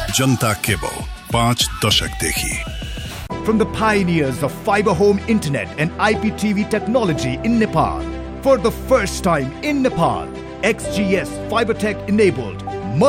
Janata cable 5 दशकदेखि. From the pioneers of fiber home internet and IPTV technology in Nepal, for the first time in Nepal, XGS FiberTech enabled